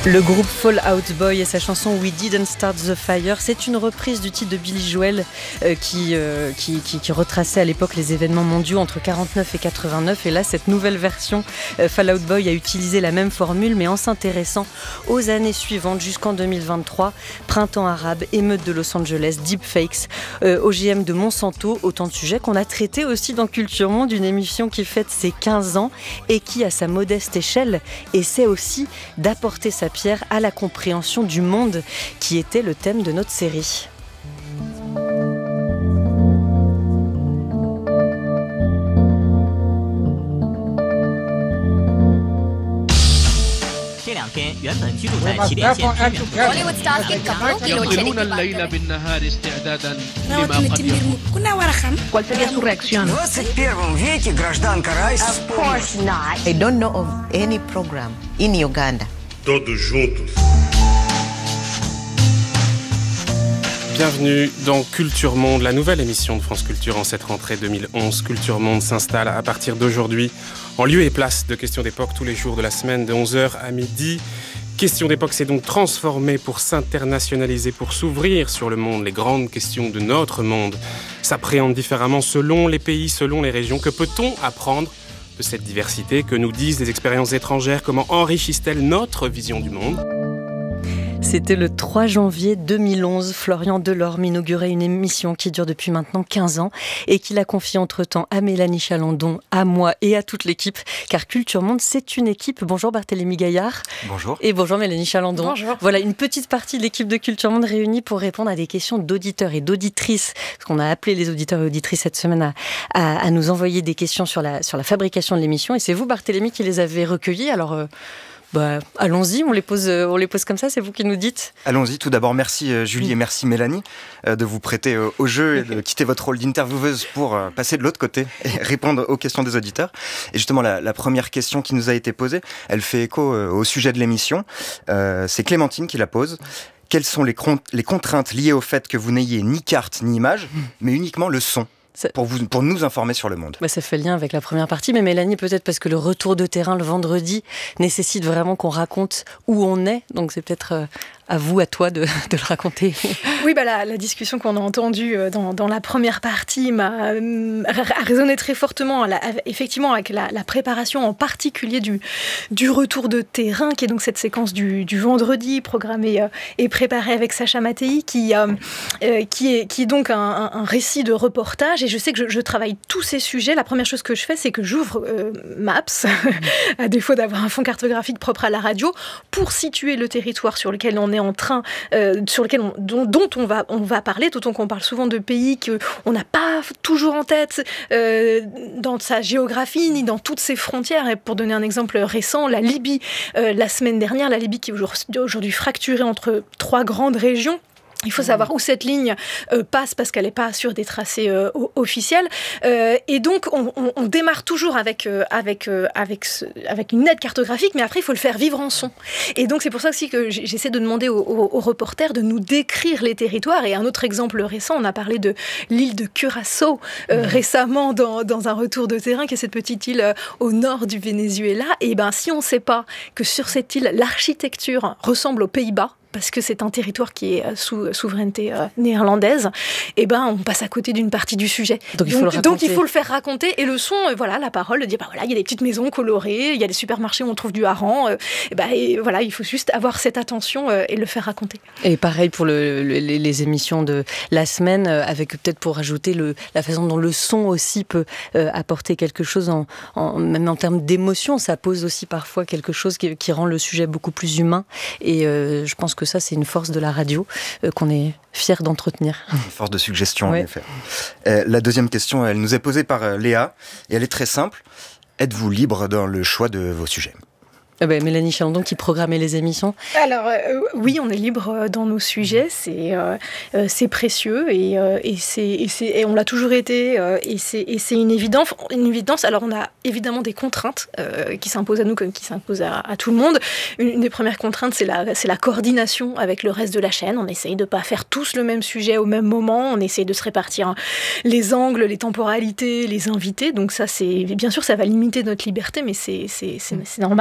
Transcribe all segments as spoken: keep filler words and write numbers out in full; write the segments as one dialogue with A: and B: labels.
A: Le groupe Fall Out Boy et sa chanson We Didn't Start the Fire, c'est une reprise du titre de Billy Joel euh, qui, euh, qui, qui, qui retraçait à l'époque les événements mondiaux entre quarante-neuf et quatre-vingt-neuf. Et là, cette nouvelle version, euh, Fall Out Boy a utilisé la même formule, mais en s'intéressant aux années suivantes jusqu'en deux mille vingt-trois. Printemps arabe, émeute de Los Angeles, deepfakes, euh, O G M de Monsanto, autant de sujets qu'on a traités aussi dans Culture Monde, une émission qui fête ses quinze ans et qui, à sa modeste échelle, essaie aussi d'apporter sa pierre à la compréhension du monde qui était le thème de notre série.
B: I don't know of any program in Uganda.
C: Todos juntos.
D: Bienvenue dans Culture Monde, la nouvelle émission de France Culture en cette rentrée deux mille onze. Culture Monde s'installe à partir d'aujourd'hui en lieu et place de Questions d'époque tous les jours de la semaine de onze heures à midi. Questions d'époque s'est donc transformée pour s'internationaliser, pour s'ouvrir sur le monde. Les grandes questions de notre monde s'appréhendent différemment selon les pays, selon les régions. Que peut-on apprendre de cette diversité? Que nous disent les expériences étrangères? Comment enrichissent-elles notre vision du monde?
A: C'était le trois janvier deux mille onze. Florian Delorme inaugurait une émission qui dure depuis maintenant quinze ans et qu'il a confiée entre-temps à Mélanie Chalandon, à moi et à toute l'équipe. Car Culture Monde, c'est une équipe. Bonjour Barthélémy Gaillard.
E: Bonjour.
A: Et bonjour Mélanie Chalandon.
F: Bonjour.
A: Voilà une petite partie de l'équipe de Culture Monde réunie pour répondre à des questions d'auditeurs et d'auditrices. Parce qu'on a appelé les auditeurs et auditrices cette semaine à, à, à nous envoyer des questions sur la, sur la fabrication de l'émission. Et c'est vous Barthélémy qui les avez recueillies. Alors... Euh, Bah, allons-y, on les pose, on les pose comme ça, c'est vous qui nous dites.
E: Allons-y, tout d'abord merci euh, Julie et merci Mélanie euh, de vous prêter euh, au jeu et de quitter votre rôle d'intervieweuse pour euh, passer de l'autre côté et répondre aux questions des auditeurs. Et justement, la, la première question qui nous a été posée, elle fait écho euh, au sujet de l'émission. Euh, c'est Clémentine qui la pose. Quelles sont les, con- les contraintes liées au fait que vous n'ayez ni carte ni image, mais uniquement le son ? Pour, vous, pour nous informer sur le monde.
A: Bah ça fait lien avec la première partie, mais Mélanie, peut-être parce que le retour de terrain le vendredi nécessite vraiment qu'on raconte où on est, donc c'est peut-être euh, à vous, à toi de, de le raconter.
F: Oui, bah la, la discussion qu'on a entendue dans, dans la première partie m'a euh, a résonné très fortement, la, effectivement, avec la, la préparation en particulier du, du retour de terrain, qui est donc cette séquence du, du vendredi, programmée euh, et préparée avec Sacha Mattei, qui, euh, euh, qui, est, qui est donc un, un, un récit de reportage. Et je sais que je, je travaille tous ces sujets. La première chose que je fais, c'est que j'ouvre euh, Maps, à défaut d'avoir un fond cartographique propre à la radio, pour situer le territoire sur lequel on est en train, euh, sur lequel on, dont, dont on va, on va parler, d'autant qu'on parle souvent de pays qu'on n'a pas toujours en tête euh, dans sa géographie, ni dans toutes ses frontières. Et pour donner un exemple récent, la Libye, euh, la semaine dernière, la Libye qui est aujourd'hui, aujourd'hui fracturée entre trois grandes régions. Il faut savoir où cette ligne euh, passe parce qu'elle n'est pas sur des tracés euh, officiels. Euh, et donc, on, on, on démarre toujours avec, euh, avec, euh, avec, ce, avec une aide cartographique, mais après, il faut le faire vivre en son. Et donc, c'est pour ça aussi que j'essaie de demander aux, aux, aux reporters de nous décrire les territoires. Et un autre exemple récent, on a parlé de l'île de Curaçao euh, mmh. récemment dans, dans un retour de terrain, qui est cette petite île euh, au nord du Venezuela. Et ben, si on ne sait pas que sur cette île, l'architecture ressemble aux Pays-Bas, parce que c'est un territoire qui est sous souveraineté euh, néerlandaise, et ben on passe à côté d'une partie du sujet.
A: Donc il faut, donc,
F: le, donc, il faut le faire raconter, et le son, euh, voilà, la parole, de dire bah voilà, il y a des petites maisons colorées, il y a des supermarchés où on trouve du hareng, euh, et ben et voilà, il faut juste avoir cette attention euh, et le faire raconter.
A: Et pareil pour le, le, les, les émissions de la semaine, euh, avec peut-être pour ajouter le, la façon dont le son aussi peut euh, apporter quelque chose, en, en, même en termes d'émotion, ça pose aussi parfois quelque chose qui, qui rend le sujet beaucoup plus humain, et euh, je pense que que ça, c'est une force de la radio euh, qu'on est fiers d'entretenir. Une
E: force de suggestion,
A: ouais.
E: en effet. Euh, la deuxième question, elle nous est posée par euh, Léa, et elle est très simple. Êtes-vous libre dans le choix de vos sujets ?
A: Eh ben, Mélanie Chalandon qui programmait les émissions.
F: Alors euh, oui, on est libre dans nos sujets, c'est, euh, c'est précieux et, euh, et, c'est, et, c'est, et on l'a toujours été euh, et, c'est, et c'est une évidence, une évidence. Alors on a évidemment des contraintes euh, qui s'imposent à nous comme qui s'imposent à, à tout le monde. Une, une des premières contraintes, c'est la, c'est la coordination avec le reste de la chaîne. On essaye de ne pas faire tous le même sujet au même moment, on essaye de se répartir les angles, les temporalités, les invités. Donc ça, c'est bien sûr, ça va limiter notre liberté, mais c'est, c'est, c'est, c'est normal.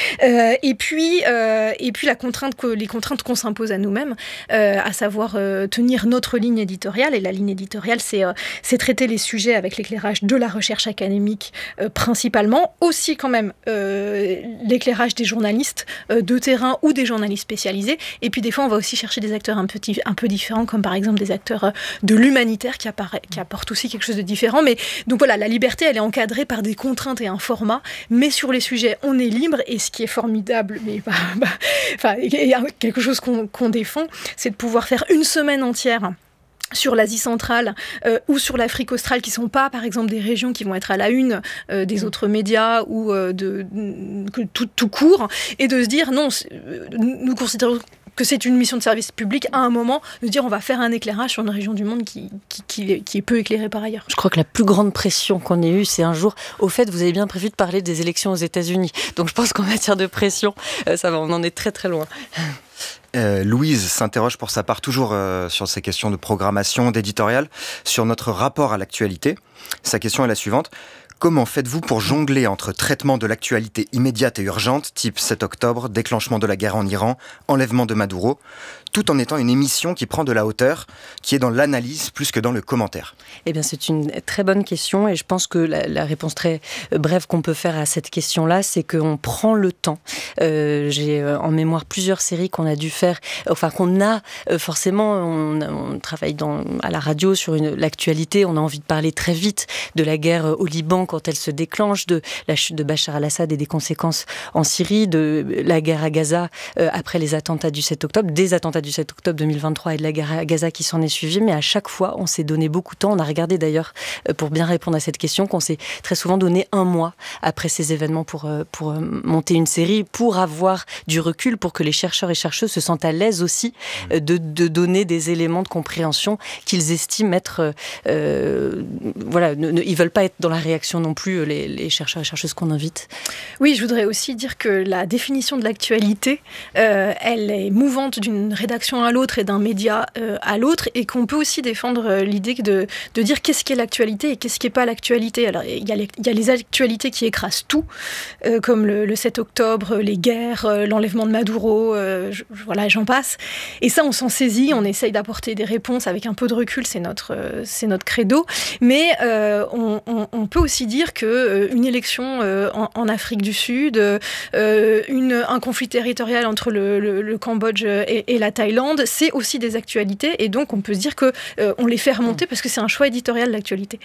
F: Euh, et puis, euh, et puis la contrainte que, les contraintes qu'on s'impose à nous-mêmes, euh, à savoir euh, tenir notre ligne éditoriale. Et la ligne éditoriale, c'est, euh, c'est traiter les sujets avec l'éclairage de la recherche académique euh, principalement, aussi quand même euh, l'éclairage des journalistes euh, de terrain ou des journalistes spécialisés. Et puis des fois, on va aussi chercher des acteurs un peu, un peu différents, comme par exemple des acteurs euh, de l'humanitaire qui, apparaît, qui apportent aussi quelque chose de différent. Mais donc voilà, la liberté, elle est encadrée par des contraintes et un format, mais sur les sujets, on est libre. Et ce qui est formidable, mais bah, bah, enfin, il y a quelque chose qu'on, qu'on défend, c'est de pouvoir faire une semaine entière sur l'Asie centrale euh, ou sur l'Afrique australe, qui ne sont pas, par exemple, des régions qui vont être à la une euh, des autres médias ou euh, de, de, tout, tout court, et de se dire, non, nous considérons que c'est une mission de service public à un moment, de dire on va faire un éclairage sur une région du monde qui, qui, qui, est, qui est peu éclairée par ailleurs.
A: Je crois que la plus grande pression qu'on ait eue, c'est un jour, au fait, vous avez bien prévu de parler des élections aux États-Unis. Donc je pense qu'en matière de pression, euh, ça va, on en est très très loin.
E: Euh, Louise s'interroge pour sa part toujours euh, sur ces questions de programmation, d'éditorial, sur notre rapport à l'actualité. Sa question est la suivante. Comment faites-vous pour jongler entre traitement de l'actualité immédiate et urgente, type sept octobre, déclenchement de la guerre en Iran, enlèvement de Maduro, tout en étant une émission qui prend de la hauteur, qui est dans l'analyse plus que dans le commentaire?
A: Eh bien, c'est une très bonne question et je pense que la, la réponse très brève qu'on peut faire à cette question-là, c'est qu'on prend le temps. Euh, j'ai en mémoire plusieurs séries qu'on a dû faire, enfin qu'on a forcément, on, on travaille dans, à la radio sur une, l'actualité, on a envie de parler très vite de la guerre au Liban quand elle se déclenche, de la chute de Bachar al-Assad et des conséquences en Syrie, de la guerre à Gaza euh, après les attentats du sept octobre, des attentats du sept octobre deux mille vingt-trois et de la guerre à Gaza qui s'en est suivie, mais à chaque fois, on s'est donné beaucoup de temps. On a regardé d'ailleurs, euh, pour bien répondre à cette question, qu'on s'est très souvent donné un mois après ces événements pour, euh, pour euh, monter une série, pour avoir du recul, pour que les chercheurs et chercheuses se sentent à l'aise aussi euh, de, de donner des éléments de compréhension qu'ils estiment être... Euh, voilà, ne, ne, ils ne veulent pas être dans la réaction non plus, les, les chercheurs et chercheuses qu'on invite.
F: Oui, je voudrais aussi dire que la définition de l'actualité, euh, elle est mouvante d'une rédaction à l'autre et d'un média euh, à l'autre, et qu'on peut aussi défendre euh, l'idée de, de dire qu'est-ce qu'est l'actualité et qu'est-ce qui n'est pas l'actualité. Alors, il y a les, il y a les actualités qui écrasent tout, euh, comme le, le sept octobre, les guerres, euh, l'enlèvement de Maduro, euh, je, voilà, j'en passe. Et ça, on s'en saisit, on essaye d'apporter des réponses avec un peu de recul, c'est notre, euh, c'est notre credo. Mais euh, on, on, on peut aussi dire qu'une euh, élection euh, en, en Afrique du Sud, euh, une, un conflit territorial entre le, le, le Cambodge et, et la Thaïlande, c'est aussi des actualités, et donc on peut se dire qu'on euh, les fait remonter parce que c'est un choix éditorial, l'actualité.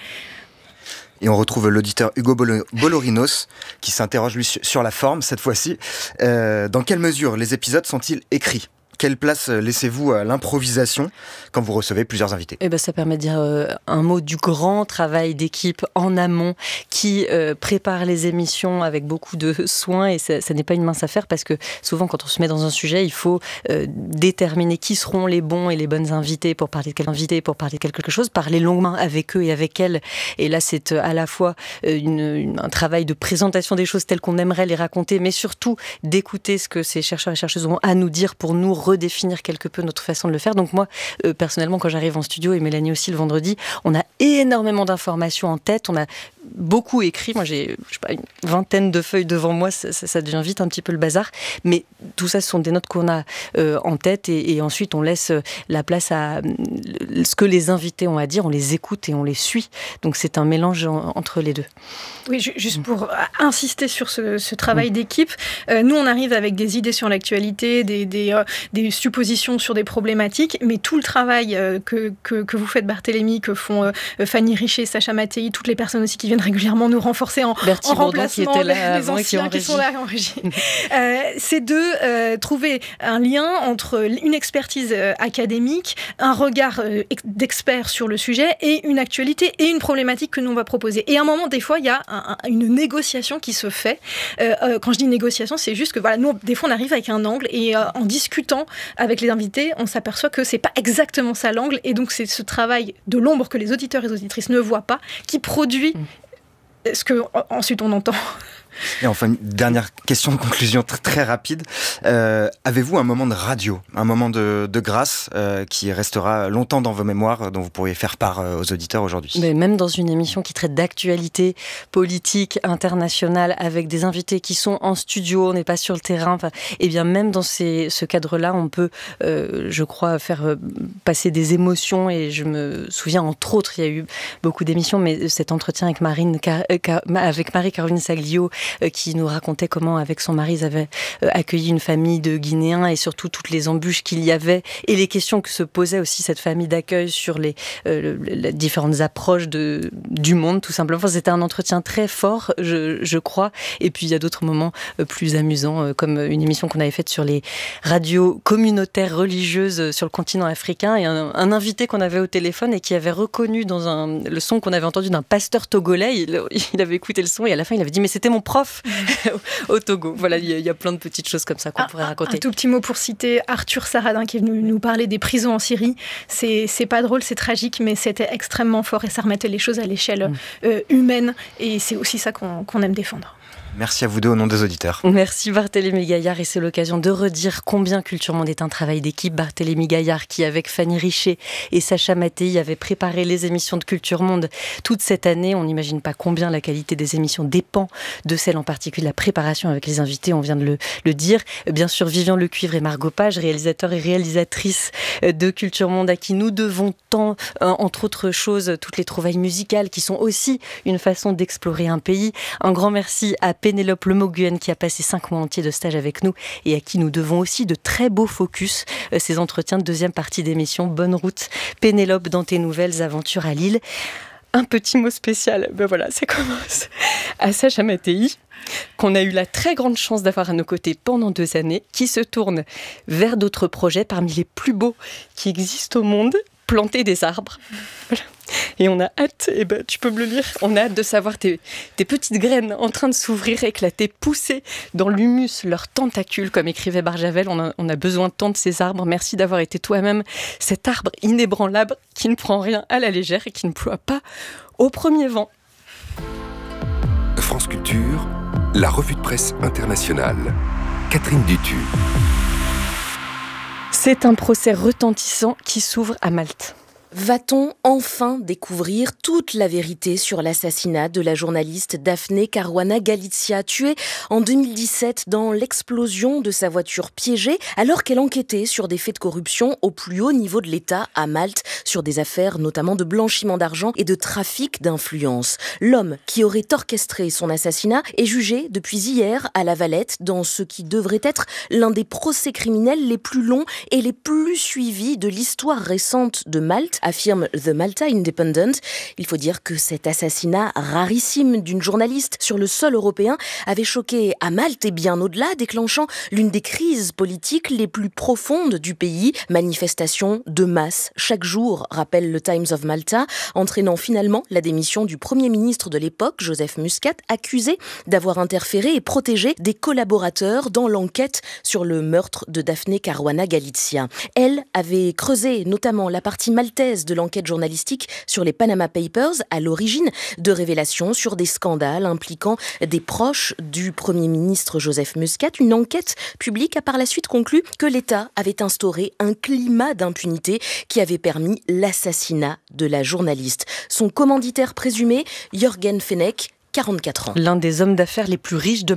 E: Et on retrouve l'auditeur Hugo Bolorinos qui s'interroge lui sur la forme cette fois-ci. Euh, dans quelle mesure les épisodes sont-ils écrits ? Quelle place laissez-vous à l'improvisation quand vous recevez plusieurs invités ?
A: Eh ben, ça permet de dire euh, un mot du grand travail d'équipe en amont qui euh, prépare les émissions avec beaucoup de soin, et ça, ça n'est pas une mince affaire parce que souvent quand on se met dans un sujet, il faut euh, déterminer qui seront les bons et les bonnes invités pour parler de quel invité, pour parler de quelque chose, parler longuement avec eux et avec elles. Et là, c'est euh, à la fois euh, une, une, un travail de présentation des choses telles qu'on aimerait les raconter, mais surtout d'écouter ce que ces chercheurs et chercheuses ont à nous dire pour nous redéfinir quelque peu notre façon de le faire. Donc moi, euh, personnellement, quand j'arrive en studio, et Mélanie aussi le vendredi, on a énormément d'informations en tête, on a beaucoup écrit. Moi, j'ai je sais pas, une vingtaine de feuilles devant moi, ça, ça, ça devient vite un petit peu le bazar. Mais tout ça, ce sont des notes qu'on a euh, en tête, et, et ensuite, on laisse la place à ce que les invités ont à dire, on les écoute et on les suit. Donc c'est un mélange en, entre les deux.
F: Oui, juste pour insister sur ce, ce travail d'équipe, euh, nous, on arrive avec des idées sur l'actualité, des, des, euh, des suppositions sur des problématiques, mais tout le travail euh, que, que, que vous faites, Barthélémy, que font euh, Fanny Richer, Sacha Mattei, toutes les personnes aussi qui viennent régulièrement nous renforcer en,
A: Bertie
F: en
A: Bourdon,
F: remplacement,
A: qui était là
F: les, les anciens qui, qui sont là en régie. euh, c'est de euh, trouver un lien entre une expertise euh, académique, un regard euh, d'expert sur le sujet, et une actualité et une problématique que nous on va proposer. Et à un moment, des fois, il y a un, un, une négociation qui se fait. Euh, euh, quand je dis négociation, c'est juste que voilà, nous, des fois, on arrive avec un angle, et euh, en discutant avec les invités, on s'aperçoit que c'est pas exactement ça l'angle, et donc c'est ce travail de l'ombre que les auditeurs et les auditrices ne voient pas qui produit mmh. ce que ensuite on entend.
E: Et enfin, une dernière question de conclusion très, très rapide. Euh, avez-vous un moment de radio, un moment de, de grâce euh, qui restera longtemps dans vos mémoires, dont vous pourriez faire part euh, aux auditeurs aujourd'hui ?
A: Mais même dans une émission qui traite d'actualité politique, internationale, avec des invités qui sont en studio, on n'est pas sur le terrain, enfin, et bien même dans ces, ce cadre-là, on peut, euh, je crois, faire euh, passer des émotions. Et je me souviens, entre autres, il y a eu beaucoup d'émissions, mais cet entretien avec, Marine, Car- Car- avec Marie-Caroline Saglio, euh, qui nous racontait comment, avec son mari, ils avaient euh, accueilli une famille de Guinéens, et surtout toutes les embûches qu'il y avait, et les questions que se posait aussi cette famille d'accueil sur les, euh, les différentes approches de, du monde, tout simplement. Enfin, c'était un entretien très fort, je, je crois. Et puis, il y a d'autres moments euh, plus amusants, euh, comme une émission qu'on avait faite sur les radios communautaires religieuses sur le continent africain, et un, un invité qu'on avait au téléphone et qui avait reconnu dans un, le son qu'on avait entendu d'un pasteur togolais. Il, il avait écouté le son et à la fin, il avait dit « Mais c'était mon prof au Togo ». Voilà, il y, a, il y a plein de petites choses comme ça qu'on
F: un,
A: pourrait raconter.
F: Un tout petit mot pour citer Arthur Saradin, qui est venu nous parler des prisons en Syrie. C'est, c'est pas drôle, c'est tragique, mais c'était extrêmement fort et ça remettait les choses à l'échelle mmh. euh, humaine. Et c'est aussi ça qu'on, qu'on aime défendre.
E: Merci à vous deux au nom des auditeurs.
A: Merci Barthélémy Gaillard, et c'est l'occasion de redire combien Culture Monde est un travail d'équipe. Barthélémy Gaillard qui, avec Fanny Richet et Sacha Mattei, avait préparé les émissions de Culture Monde toute cette année. On n'imagine pas combien la qualité des émissions dépend de celle en particulier de la préparation avec les invités, on vient de le, le dire. Bien sûr, Vivian Lecuivre et Margot Page, réalisateurs et réalisatrices de Culture Monde, à qui nous devons tant, entre autres choses, toutes les trouvailles musicales qui sont aussi une façon d'explorer un pays. Un grand merci à Pénélope Lemoguen qui a passé cinq mois entiers de stage avec nous et à qui nous devons aussi de très beaux focus. Ces entretiens de deuxième partie d'émission. Bonne route Pénélope dans tes nouvelles aventures à Lille. Un petit mot spécial, ben voilà, ça commence à Sacha Mattei, qu'on a eu la très grande chance d'avoir à nos côtés pendant deux années, qui se tourne vers d'autres projets parmi les plus beaux qui existent au monde, planter des arbres. Voilà. Et on a hâte, et ben, tu peux me le lire, on a hâte de savoir tes, tes petites graines en train de s'ouvrir, éclater, pousser dans l'humus leurs tentacules, comme écrivait Barjavel. On a, on a besoin tant de ces arbres. Merci d'avoir été toi-même cet arbre inébranlable qui ne prend rien à la légère et qui ne ploie pas au premier vent.
C: France Culture, la revue de presse internationale. Catherine Dutu.
A: C'est un procès retentissant qui s'ouvre à Malte.
G: Va-t-on enfin découvrir toute la vérité sur l'assassinat de la journaliste Daphne Caruana Galizia, tuée en deux mille dix-sept dans l'explosion de sa voiture piégée alors qu'elle enquêtait sur des faits de corruption au plus haut niveau de l'État à Malte, sur des affaires notamment de blanchiment d'argent et de trafic d'influence. L'homme qui aurait orchestré son assassinat est jugé depuis hier à La Valette dans ce qui devrait être l'un des procès criminels les plus longs et les plus suivis de l'histoire récente de Malte, affirme The Malta Independent. Il faut dire que cet assassinat rarissime d'une journaliste sur le sol européen avait choqué à Malte et bien au-delà, déclenchant l'une des crises politiques les plus profondes du pays. Manifestations de masse chaque jour, rappelle le Times of Malta, entraînant finalement la démission du Premier ministre de l'époque, Joseph Muscat, accusé d'avoir interféré et protégé des collaborateurs dans l'enquête sur le meurtre de Daphne Caruana Galizia. Elle avait creusé notamment la partie maltaise de l'enquête journalistique sur les Panama Papers, à l'origine de révélations sur des scandales impliquant des proches du Premier ministre Joseph Muscat. Une enquête publique a par la suite conclu que l'État avait instauré un climat d'impunité qui avait permis l'assassinat de la journaliste. Son commanditaire présumé, Jürgen Fenech, quarante-quatre ans.
A: L'un des hommes d'affaires les plus riches de